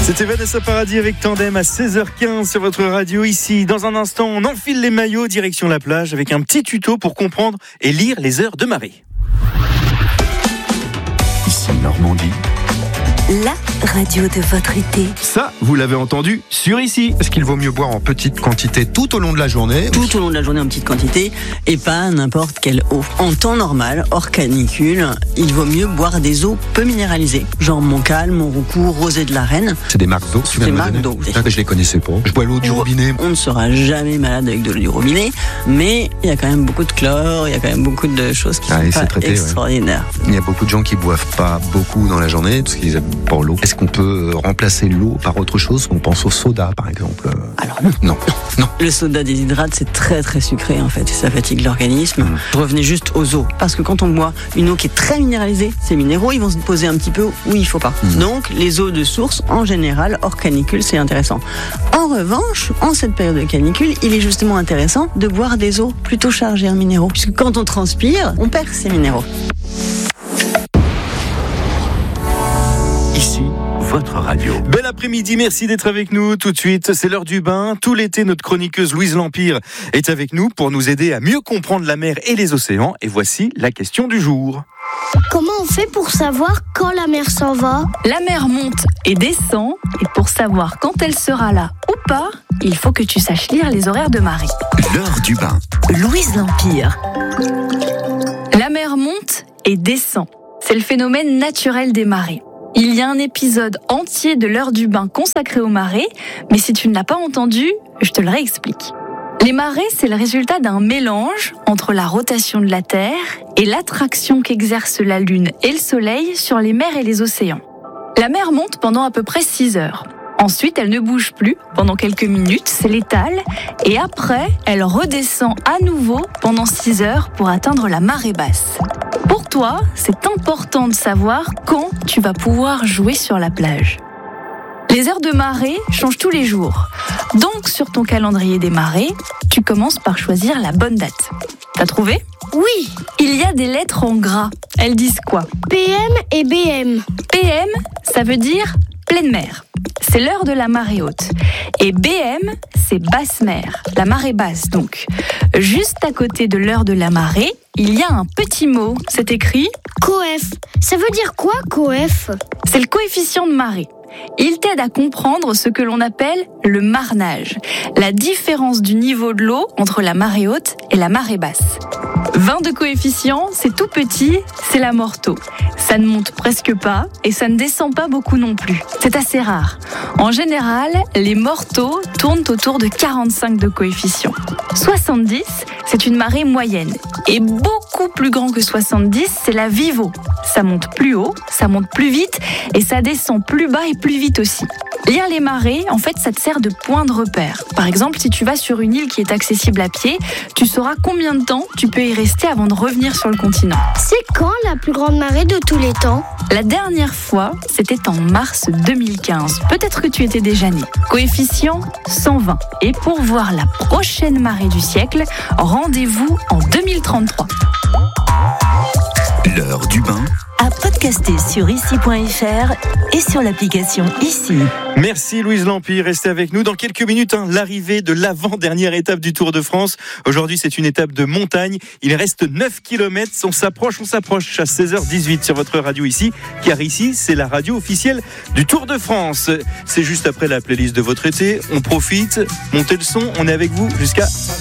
C'était Vanessa Paradis avec Tandem à 16h15 sur votre radio. Ici, dans un instant, on enfile les maillots direction la plage avec un petit tuto pour comprendre et lire les heures de marée. Ici Normandie. La radio de votre été. Ça, vous l'avez entendu sur ici. Est-ce qu'il vaut mieux boire en petite quantité tout au long de la journée? Tout au long de la journée en petite quantité et pas n'importe quelle eau. En temps normal, hors canicule, il vaut mieux boire des eaux peu minéralisées. Genre Montcalm, Montroucourt, Rosée de la Reine. C'est des marques d'eau. Des marques d'eau. Je les connaissais pas. Je bois l'eau du robinet. On ne sera jamais malade avec de l'eau du robinet, mais il y a quand même beaucoup de chlore, il y a quand même beaucoup de choses qui sont pas extraordinaires. Ouais. Il y a beaucoup de gens qui boivent pas beaucoup dans la journée parce qu'ils aiment pas l'eau. Est-ce qu'on peut remplacer l'eau par autre chose? On pense au soda, par exemple. Alors non. Le soda déshydrate, c'est très très sucré en fait, et ça fatigue l'organisme. Je revenais juste aux eaux, parce que quand on boit une eau qui est très minéralisée, ces minéraux, ils vont se poser un petit peu où il faut pas. Donc les eaux de source, en général, hors canicule, c'est intéressant. En revanche, en cette période de canicule, il est justement intéressant de boire des eaux plutôt chargées en minéraux, puisque quand on transpire, on perd ces minéraux. Ici, votre radio. Bel après-midi, merci d'être avec nous. Tout de suite, c'est l'heure du bain. Tout l'été, notre chroniqueuse Louise L'Empire est avec nous pour nous aider à mieux comprendre la mer et les océans. Et voici la question du jour. Comment on fait pour savoir quand la mer s'en va? La mer monte et descend, et pour savoir quand elle sera là ou pas, il faut que tu saches lire les horaires de marée. L'heure du bain. Louise L'Empire. La mer monte et descend. C'est le phénomène naturel des marées. Il y a un épisode entier de l'heure du bain consacré aux marées, mais si tu ne l'as pas entendu, je te le réexplique. Les marées, c'est le résultat d'un mélange entre la rotation de la Terre et l'attraction qu'exercent la Lune et le Soleil sur les mers et les océans. La mer monte pendant à peu près 6 heures. Ensuite, elle ne bouge plus pendant quelques minutes, c'est l'étale, et après, elle redescend à nouveau pendant 6 heures pour atteindre la marée basse. Pour toi, c'est important de savoir quand tu vas pouvoir jouer sur la plage. Les heures de marée changent tous les jours. Donc, sur ton calendrier des marées, tu commences par choisir la bonne date. T'as trouvé ? Oui. Il y a des lettres en gras. Elles disent quoi ? PM et BM. PM, ça veut dire pleine mer. C'est l'heure de la marée haute. Et BM, c'est basse mer, la marée basse donc. Juste à côté de l'heure de la marée, il y a un petit mot. C'est écrit COEF. Ça veut dire quoi, COEF? C'est le coefficient de marée. Il t'aide à comprendre ce que l'on appelle le marnage, la différence du niveau de l'eau entre la marée haute et la marée basse. 20 de coefficient, c'est tout petit, c'est la morteau. Ça ne monte presque pas et ça ne descend pas beaucoup non plus. C'est assez rare. En général, les morteaux tournent autour de 45 de coefficient. 70, c'est une marée moyenne. Et beaucoup plus grand que 70, c'est la vivo. Ça monte plus haut, ça monte plus vite et ça descend plus bas et plus vite aussi. Lire les marées, en fait, ça te sert de point de repère. Par exemple, si tu vas sur une île qui est accessible à pied, tu sauras combien de temps tu peux y rester avant de revenir sur le continent. C'est quand la plus grande marée de tous les temps? La dernière fois, c'était en mars 2015. Peut-être que tu étais déjà né. Coefficient 120. Et pour voir la prochaine marée du siècle, rendez-vous en 2033. L'heure du bain. À podcaster sur ici.fr et sur l'application Ici. Merci Louise L'Empire, restez avec nous. Dans quelques minutes, l'arrivée de l'avant-dernière étape du Tour de France. Aujourd'hui, c'est une étape de montagne. Il reste 9 km. On s'approche à 16h18 sur votre radio ici. Car ici, c'est la radio officielle du Tour de France. C'est juste après la playlist de votre été. On profite, montez le son. On est avec vous jusqu'à